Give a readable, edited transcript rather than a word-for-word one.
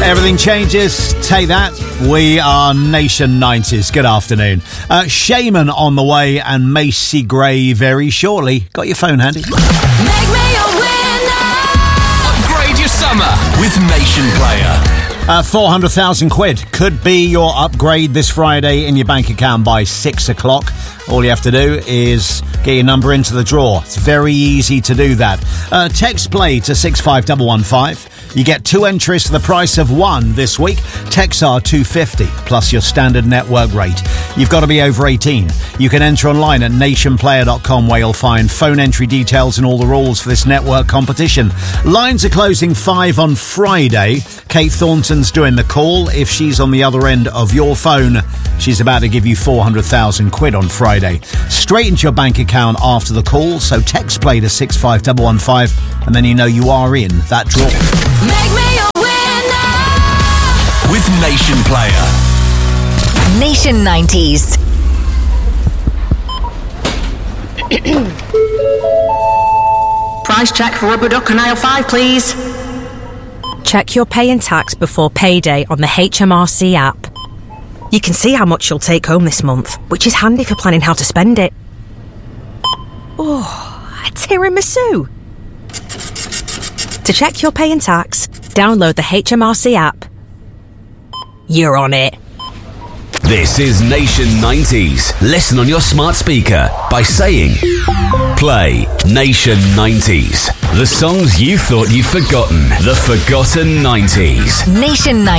Everything changes. Take that. We are Nation 90s. Good afternoon. Shaman on the way and Macy Gray very shortly. Got your phone handy? Make me a winner. Upgrade your summer with Nation Player. 400,000 quid could be your upgrade this Friday in your bank account by 6 o'clock. All you have to do is get your number into the draw. It's very easy to do that. Text play to 65115. You get 2 entries for the price of 1 this week. Texts are $2.50 plus your standard network rate. You've got to be over 18. You can enter online at nationplayer.com where you'll find phone entry details and all the rules for this network competition. Lines are closing 5 on Friday. Kate Thornton's doing the call. If she's on the other end of your phone, she's about to give you 400,000 quid on Friday. Straight into your bank account after the call, so text play to 65115 and then you know you are in that draw. Make me a winner. With Nation Player. Nation 90s. Price check for rubber duck on aisle 5, please. Check your pay and tax before payday on the HMRC app. You can see how much you'll take home this month, which is handy for planning how to spend it. Oh, a tiramisu! To check your pay and tax, download the HMRC app. You're on it. This is Nation 90s. Listen on your smart speaker by saying, play Nation 90s. The songs you thought you'd forgotten. The forgotten 90s. Nation 90s.